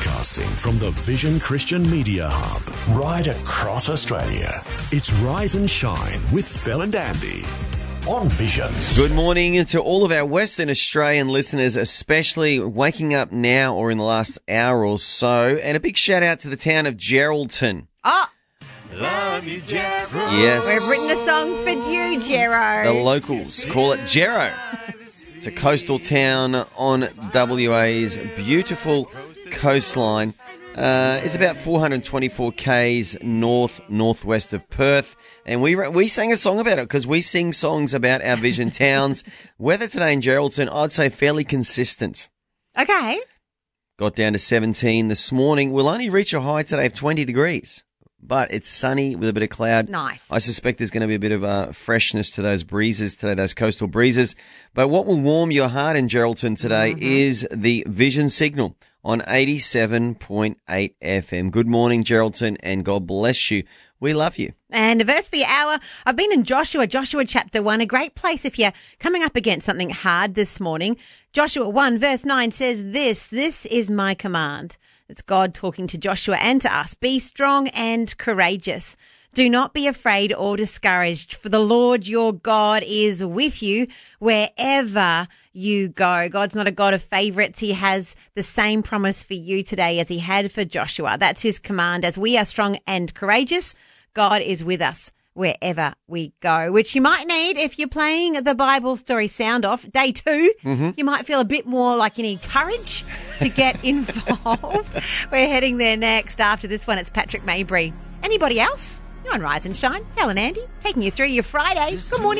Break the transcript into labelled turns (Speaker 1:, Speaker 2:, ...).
Speaker 1: Broadcasting from the Vision Christian Media Hub, right across Australia. It's Rise and Shine with Phil and Andy on Vision.
Speaker 2: Good morning to all of our Western Australian listeners, especially waking up now or in the last hour or so. And a big shout out to the town of Geraldton.
Speaker 3: Oh,
Speaker 4: Love you, Jero.
Speaker 2: Yes.
Speaker 3: we've written a song for you, Jero.
Speaker 2: The locals call it Jero. It's a coastal town on WA's beautiful coastline. It's about 424 k's northwest of Perth, and we sang a song about it because we sing songs about our Vision towns. Weather today in Geraldton, I'd say fairly consistent.
Speaker 3: Okay.
Speaker 2: Got down to 17 this morning. We'll only reach a high today of 20 degrees, but it's sunny with a bit of cloud.
Speaker 3: Nice.
Speaker 2: I suspect there's going to be a bit of freshness to those breezes today, those coastal breezes. But what will warm your heart in Geraldton today is the Vision signal on 87.8 FM. Good morning, Geraldton, and God bless you. We love you.
Speaker 3: And a verse for your hour. I've been in Joshua chapter 1, a great place if you're coming up against something hard this morning. Joshua 1 verse 9 says this is my command. It's God talking to Joshua and to us. Be strong and courageous. Do not be afraid or discouraged, for the Lord your God is with you wherever you go. God's not a God of favourites. He has the same promise for you today as he had for Joshua. That's his command. As we are strong and courageous, God is with us wherever we go, which you might need if you're playing the Bible story sound off. Day 2, you might feel a bit more like you need courage to get involved. We're heading there next. After this one, it's Patrick Mabry. Anybody else? You're on Rise and Shine. Phil and Andy taking you through your Friday. Good morning.